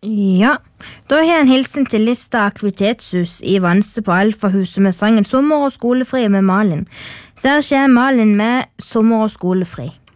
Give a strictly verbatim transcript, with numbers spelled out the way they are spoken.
Ja, da har jeg en hilsen til Lista aktivitetshus i Vanse på Alfahuset med sangen Sommer og skolefri med Malin. Så her skjer Malin med Sommer og skolefri.